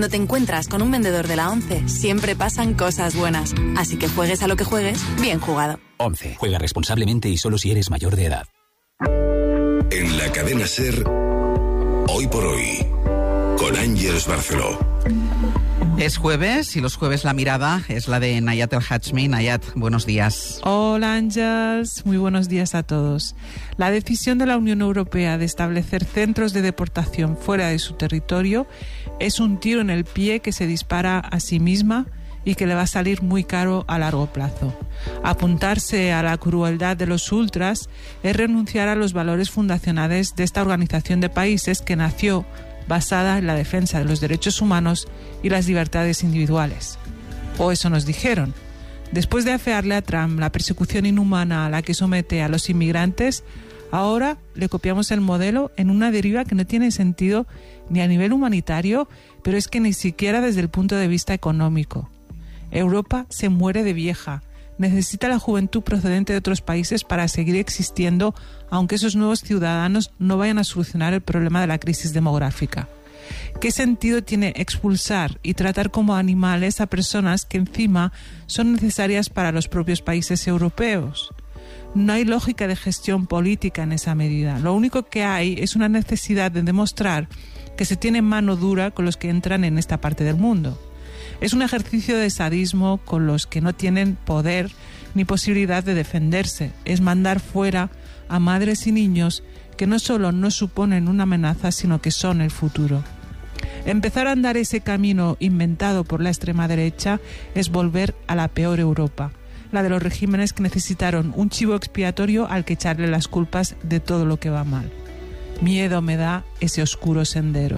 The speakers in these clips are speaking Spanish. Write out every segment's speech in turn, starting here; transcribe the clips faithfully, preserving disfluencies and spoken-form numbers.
Cuando te encuentras con un vendedor de la ONCE, siempre pasan cosas buenas. Así que juegues a lo que juegues, bien jugado. ONCE. Juega responsablemente y solo si eres mayor de edad. En la cadena SER, Hoy por Hoy, con Ángeles Barceló. Es jueves y los jueves la mirada es la de Nayat El Hachmi. Nayat, buenos días. Hola Ángeles, muy buenos días a todos. La decisión de la Unión Europea de establecer centros de deportación fuera de su territorio es un tiro en el pie que se dispara a sí misma y que le va a salir muy caro a largo plazo. Apuntarse a la crueldad de los ultras es renunciar a los valores fundacionales de esta organización de países que nació basada en la defensa de los derechos humanos y las libertades individuales. O eso nos dijeron. Después de afearle a Trump la persecución inhumana a la que somete a los inmigrantes, ahora le copiamos el modelo en una deriva que no tiene sentido ni a nivel humanitario, pero es que ni siquiera desde el punto de vista económico. Europa se muere de vieja. Necesita la juventud procedente de otros países para seguir existiendo, aunque esos nuevos ciudadanos no vayan a solucionar el problema de la crisis demográfica. ¿Qué sentido tiene expulsar y tratar como animales a personas que encima son necesarias para los propios países europeos? No hay lógica de gestión política en esa medida. Lo único que hay es una necesidad de demostrar que se tiene mano dura con los que entran en esta parte del mundo. Es un ejercicio de sadismo con los que no tienen poder ni posibilidad de defenderse. Es mandar fuera a madres y niños que no solo no suponen una amenaza, sino que son el futuro. Empezar a andar ese camino inventado por la extrema derecha es volver a la peor Europa, la de los regímenes que necesitaron un chivo expiatorio al que echarle las culpas de todo lo que va mal. Miedo me da ese oscuro sendero.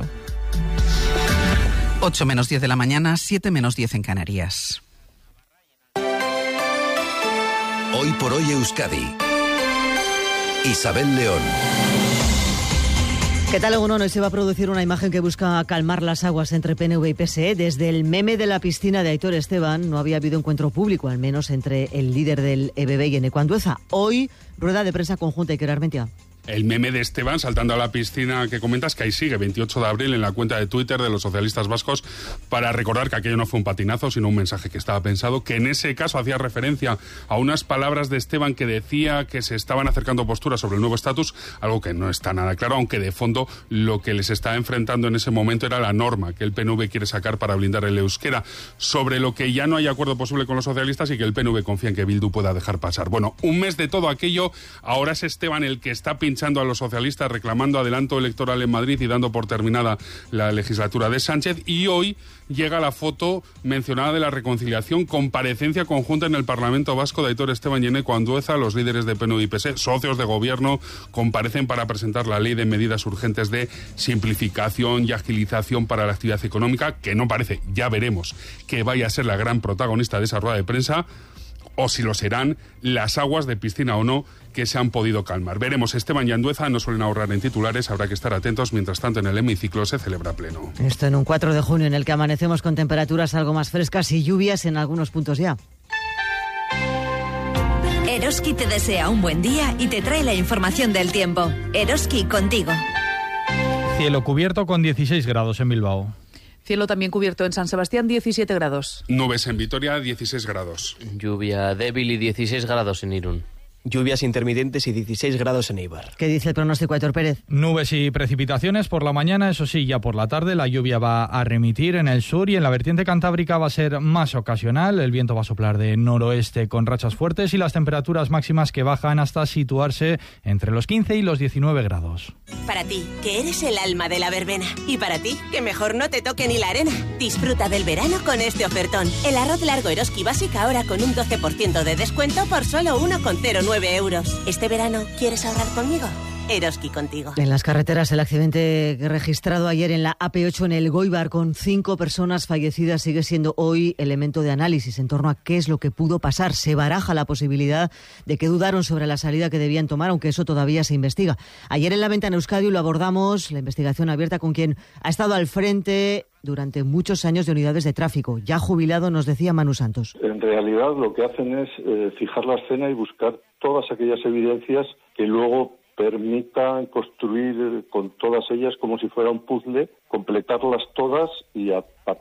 ocho menos diez de la mañana, siete menos diez en Canarias. Hoy por Hoy Euskadi. Isabel León. ¿Qué tal, Egunon? Hoy se va a producir una imagen que busca calmar las aguas entre P N V y P S E. Desde el meme de la piscina de Aitor Esteban no había habido encuentro público, al menos entre el líder del E B B y Eneko Andueza. Hoy, rueda de prensa conjunta. Iker Armentia. El meme de Esteban saltando a la piscina que comentas, que ahí sigue, veintiocho de abril, en la cuenta de Twitter de los socialistas vascos, para recordar que aquello no fue un patinazo, sino un mensaje que estaba pensado, que en ese caso hacía referencia a unas palabras de Esteban que decía que se estaban acercando posturas sobre el nuevo estatus, algo que no está nada claro, aunque de fondo lo que les está enfrentando en ese momento era la norma que el P N V quiere sacar para blindar el euskera, sobre lo que ya no hay acuerdo posible con los socialistas y que el P N V confía en que Bildu pueda dejar pasar. Bueno, un mes de todo aquello, ahora es Esteban el que está pinchando a los socialistas, reclamando adelanto electoral en Madrid y dando por terminada la legislatura de Sánchez, y hoy llega la foto mencionada de la reconciliación, comparecencia conjunta en el Parlamento Vasco de Aitor Esteban y Eneko Andueza. Los líderes de P N V y P S E, socios de gobierno, comparecen para presentar la ley de medidas urgentes de simplificación y agilización para la actividad económica, que no parece, ya veremos, que vaya a ser la gran protagonista de esa rueda de prensa, o si lo serán las aguas de piscina o no que se han podido calmar. Veremos. Esteban y Andueza no suelen ahorrar en titulares, habrá que estar atentos. Mientras tanto, en el hemiciclo se celebra pleno. Esto en un cuatro de junio en el que amanecemos con temperaturas algo más frescas y lluvias en algunos puntos ya. Eroski te desea un buen día y te trae la información del tiempo. Eroski contigo. Cielo cubierto con dieciséis grados en Bilbao. Cielo también cubierto en San Sebastián, diecisiete grados. Nubes en Vitoria, dieciséis grados. Lluvia débil y dieciséis grados en Irún. Lluvias intermitentes y dieciséis grados en Eibar. ¿Qué dice el pronóstico, Aitor Pérez? Nubes y precipitaciones por la mañana, eso sí, ya por la tarde la lluvia va a remitir en el sur y en la vertiente cantábrica va a ser más ocasional. El viento va a soplar de noroeste con rachas fuertes y las temperaturas máximas que bajan hasta situarse entre los quince y los diecinueve grados. Para ti, que eres el alma de la verbena. Y para ti, que mejor no te toque ni la arena. Disfruta del verano con este ofertón. El arroz largo Eroski Básica ahora con un doce por ciento de descuento por solo uno coma cero nueve euros. ¿Este verano quieres ahorrar conmigo? Eroski contigo. En las carreteras, el accidente registrado ayer en la A P ocho en el Goibar con cinco personas fallecidas sigue siendo hoy elemento de análisis en torno a qué es lo que pudo pasar. Se baraja la posibilidad de que dudaron sobre la salida que debían tomar, aunque eso todavía se investiga. Ayer en La Ventana Euskadi lo abordamos, la investigación abierta con quien ha estado al frente durante muchos años de unidades de tráfico. Ya jubilado, nos decía Manu Santos. En realidad lo que hacen es eh, fijar la escena y buscar todas aquellas evidencias que luego permitan construir con todas ellas como si fuera un puzzle, completarlas todas y a partir